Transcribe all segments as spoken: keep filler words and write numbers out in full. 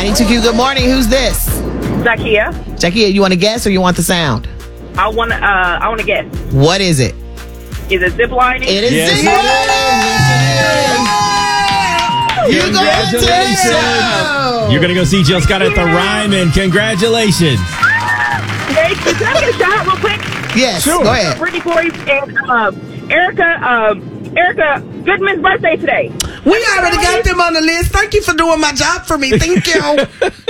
ninety-two Q, good morning. Who's this? Zakia. Zakia, you want to guess or you want the sound? I want to. Uh, I want to guess. What is it? Is it zip lining? It is Yes, zip lining. You Congratulations. You're going to go see Jill Scott at the Ryman. Congratulations. Thank you. Can I get a shout out real quick? Yes, Sure. go ahead. Brittany Boyce and um, Erica. Um, Erica Goodman's birthday today. We already got them on the list. Thank you for doing my job for me. Thank you. All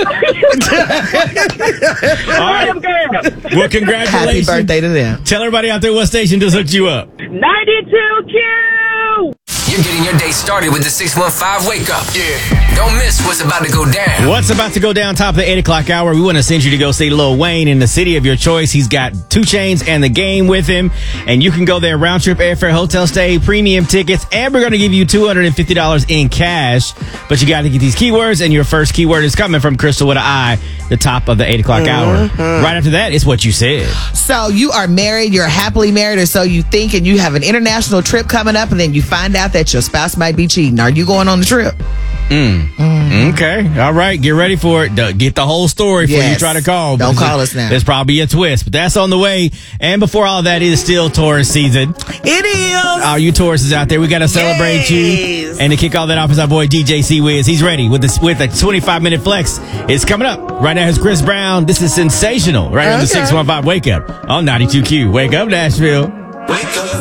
right. Well, Happy congratulations. birthday to them. Tell everybody out there what station just hooked you up. ninety-two Q. You're getting your day started with the six one five Wake Up. Yeah. Don't miss what's about to go down. What's about to go down top of the eight o'clock hour? We want to send you to go see Lil Wayne in the city of your choice. He's got Two Chainz and The Game with him, and you can go there round trip airfare, hotel stay, premium tickets, and we're going to give you two hundred fifty dollars in cash. But you got to get these keywords, and your first keyword is coming from Crystal with an I, the top of the eight o'clock Mm-hmm. hour. Right after that, it's what you said. So you are married, you're happily married, or so you think, and you have an international trip coming up, and then you find out that your spouse might be cheating. Are you going on the trip? Mm. Mm. Okay. All right. Get ready for it. D- Get the whole story before Yes. you try to call. Don't Because call it- us now. There's probably a twist, but that's on the way. And before all of that, it is still Taurus season. It is. All you Tauruses out there, we got to celebrate you. Yes. And to kick all that off is our boy D J C Wiz. He's ready with this with a twenty-five minute flex. It's coming up. Right now is Chris Brown. This is Sensational. Right on the Okay. six one five Wake Up on ninety-two Q. Wake up, Nashville. Wake up.